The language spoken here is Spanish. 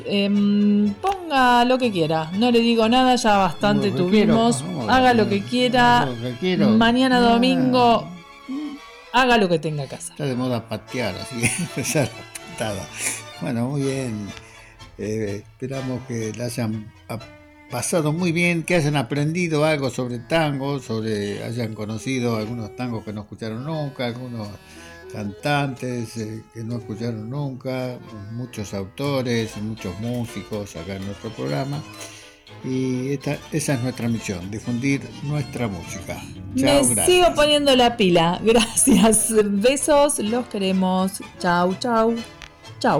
Ponga lo que quiera, no le digo nada, ya bastante tuvimos. Haga lo que quiera. Mañana domingo, haga lo que tenga que hacer. Está de moda patear, así que empezar la patada. Bueno, muy bien. Esperamos que la hayan pasado muy bien, que hayan aprendido algo sobre tango, hayan conocido algunos tangos que no escucharon nunca, algunos cantantes que no escucharon nunca, muchos autores y muchos músicos acá en nuestro programa. Y esa es nuestra misión, difundir nuestra música. Chao, gracias. Sigo poniendo la pila. Gracias. Besos, los queremos. Chau, chau.